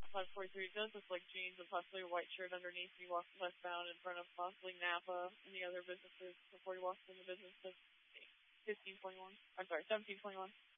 543. It does look like jeans and possibly a white shirt underneath. He walks westbound in front of possibly Napa and the other businesses before he walks in the business of 1521. I'm sorry, 1721.